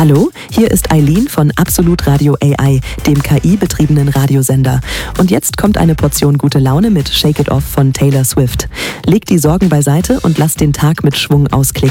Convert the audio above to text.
Hallo, hier ist Eileen von Absolut Radio AI, dem KI-betriebenen Radiosender. Und jetzt kommt eine Portion gute Laune mit Shake It Off von Taylor Swift. Legt die Sorgen beiseite und lasst den Tag mit Schwung ausklingen.